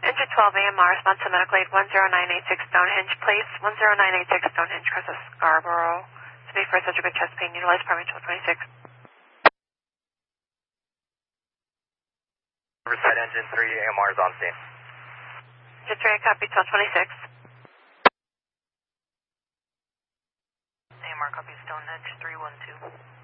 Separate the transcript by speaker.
Speaker 1: Engine 12 AMR, response to medical aid 10986 Stonehenge, please. 10986 Stonehenge, Crest of Scarborough. City for surgical chest pain, utilize Department 1226.
Speaker 2: Riverside Engine 3 AMR is on scene.
Speaker 1: Engine 3, copy 1226.
Speaker 3: AMR copy Stonehenge 312.